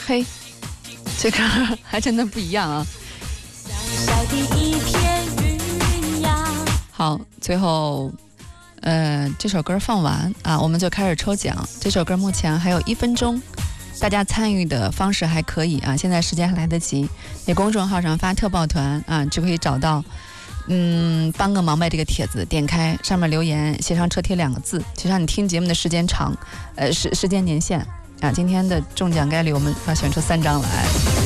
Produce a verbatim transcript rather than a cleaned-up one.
嘿，这歌还真的不一样啊。好，最后呃这首歌放完啊，我们就开始抽奖。这首歌目前还有一分钟，大家参与的方式还可以啊，现在时间还来得及。你公众号上发特报团啊，就可以找到嗯帮个忙呗这个帖子，点开上面留言，写上车贴两个字，写上你听节目的时间长呃时时间年限啊。今天的中奖概率我们要选出三张来。